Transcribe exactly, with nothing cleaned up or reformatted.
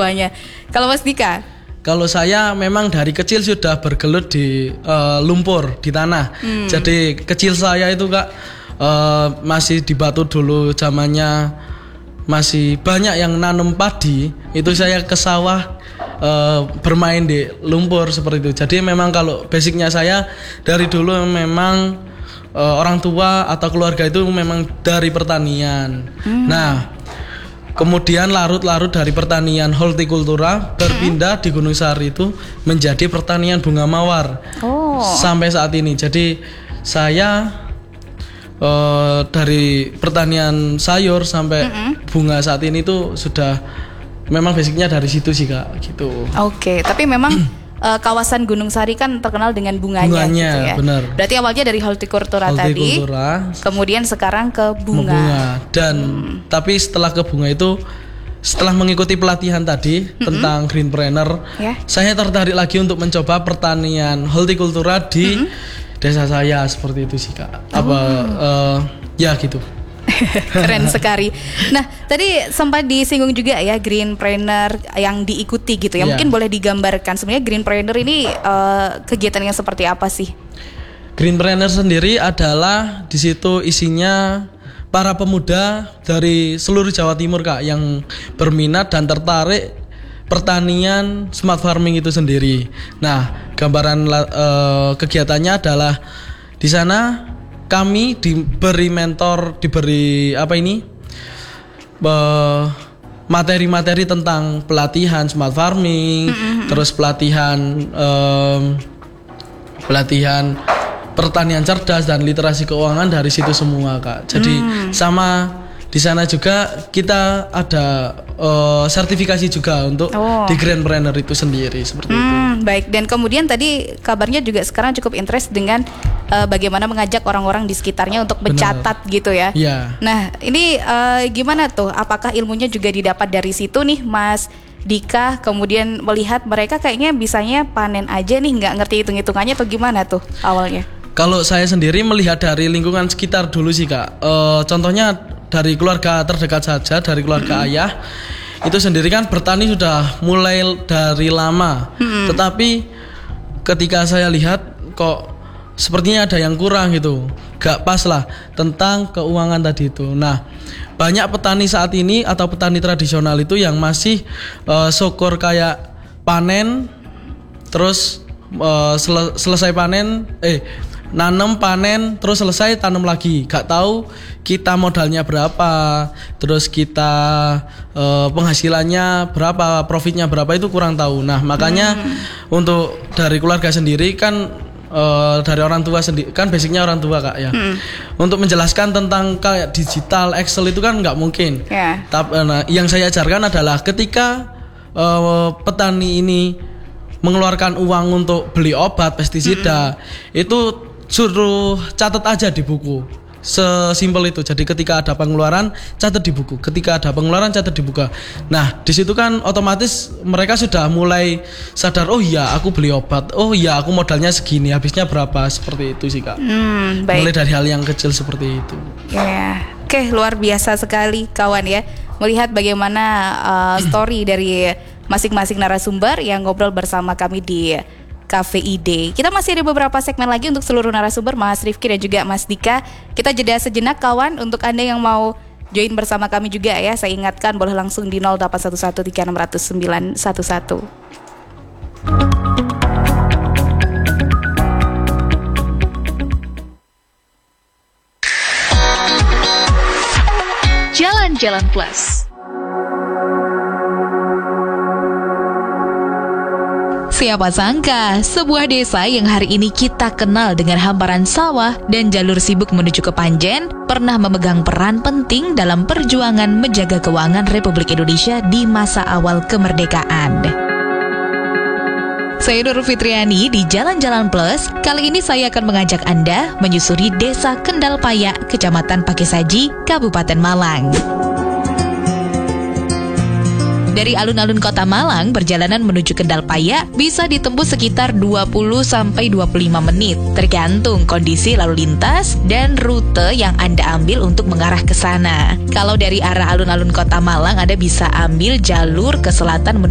Banyak. Kalau Mas Dika? Kalau saya memang dari kecil sudah bergelut di uh, lumpur, di tanah. Hmm. Jadi kecil saya itu Kak uh, masih di Batu dulu, zamannya masih banyak yang nanam padi. Itu saya ke sawah uh, bermain di lumpur seperti itu. Jadi memang kalau basicnya saya dari dulu memang uh, orang tua atau keluarga itu memang dari pertanian. Hmm. Nah, kemudian larut-larut dari pertanian hortikultura berpindah di Gunung Sari itu menjadi pertanian bunga mawar. Oh. Sampai saat ini. Jadi saya uh, dari pertanian sayur sampai mm-hmm. bunga saat ini tuh sudah memang basicnya dari situ sih Kak, gitu. Oke, tapi memang uh, kawasan Gunung Sari kan terkenal dengan bunganya, bunganya gitu ya. Benar. Berarti awalnya dari hortikultura, hortikultura tadi, kemudian sekarang ke bunga. bunga. Dan hmm. tapi setelah ke bunga itu, setelah mengikuti pelatihan tadi mm-hmm. tentang greenpreneur, yeah. saya tertarik lagi untuk mencoba pertanian hortikultura di mm-hmm. desa saya seperti itu sih Kak. Oh. Apa uh, ya gitu. Keren sekali. Nah, tadi sempat disinggung juga ya greenpreneur yang diikuti gitu ya. Yeah. Mungkin boleh digambarkan sebenarnya greenpreneur ini uh, kegiatan yang seperti apa sih? Greenpreneur sendiri adalah di situ isinya para pemuda dari seluruh Jawa Timur Kak yang berminat dan tertarik pertanian smart farming itu sendiri. Nah, gambaran uh, kegiatannya adalah di sana kami diberi mentor, diberi apa ini uh, materi-materi tentang pelatihan smart farming, mm-hmm. terus pelatihan um, pelatihan pertanian cerdas dan literasi keuangan dari situ semua Kak. Jadi mm. sama di sana juga kita ada uh, sertifikasi juga untuk oh. di greenpreneur itu sendiri seperti hmm, itu. Baik, dan kemudian tadi kabarnya juga sekarang cukup interest dengan uh, bagaimana mengajak orang-orang di sekitarnya untuk mencatat Benar. Gitu ya. Ya. Nah, ini uh, gimana tuh? Apakah ilmunya juga didapat dari situ nih, Mas Dika? Kemudian melihat mereka kayaknya bisanya panen aja nih, nggak ngerti hitung-hitungannya atau gimana tuh awalnya? Kalau saya sendiri melihat dari lingkungan sekitar dulu sih Kak. Uh, contohnya dari keluarga terdekat saja, dari keluarga mm-hmm. ayah itu sendiri kan bertani sudah mulai dari lama. Mm-hmm. Tetapi ketika saya lihat kok sepertinya ada yang kurang gitu, gak pas lah tentang keuangan tadi itu. Nah, banyak petani saat ini atau petani tradisional itu yang masih uh, syukur kayak panen, terus uh, sele- selesai panen, eh nanam panen terus selesai tanam lagi, gak tahu kita modalnya berapa, terus kita uh, penghasilannya berapa, profitnya berapa itu kurang tahu. Nah makanya hmm. untuk dari keluarga sendiri kan uh, dari orang tua sendiri kan basicnya orang tua Kak ya, hmm. untuk menjelaskan tentang kayak digital Excel itu kan nggak mungkin. Yeah. Tapi nah, yang saya ajarkan adalah ketika uh, petani ini mengeluarkan uang untuk beli obat pestisida, hmm. itu suruh catat aja di buku. Sesimpel itu. Jadi ketika ada pengeluaran catat di buku. Ketika ada pengeluaran catat di buku. Nah, di situ kan otomatis mereka sudah mulai sadar, oh iya aku beli obat. Oh iya aku modalnya segini, habisnya berapa, seperti itu sih Kak. Hmm, baik. Mulai dari hal yang kecil seperti itu. Ya. Oke, luar biasa sekali kawan ya. Melihat bagaimana uh, story dari masing-masing narasumber yang ngobrol bersama kami di Cafe Ide. Kita masih ada beberapa segmen lagi untuk seluruh narasumber, Mas Rifki dan juga Mas Dika. Kita jeda sejenak kawan. Untuk Anda yang mau join bersama kami juga ya, saya ingatkan boleh langsung di nol delapan satu satu tiga enam nol nol sembilan satu satu. Jalan-Jalan Plus. Siapa sangka, sebuah desa yang hari ini kita kenal dengan hamparan sawah dan jalur sibuk menuju ke Panjen, pernah memegang peran penting dalam perjuangan menjaga keuangan Republik Indonesia di masa awal kemerdekaan. Saya Nurul Fitriani di Jalan-Jalan Plus. Kali ini saya akan mengajak Anda menyusuri Desa Kendal Payak, Kecamatan Pakesaji, Kabupaten Malang. Dari alun-alun kota Malang, perjalanan menuju Kendal Payak bisa ditempuh sekitar dua puluh sampai dua puluh lima menit, tergantung kondisi lalu lintas dan rute yang Anda ambil untuk mengarah ke sana. Kalau dari arah alun-alun kota Malang, Anda bisa ambil jalur ke selatan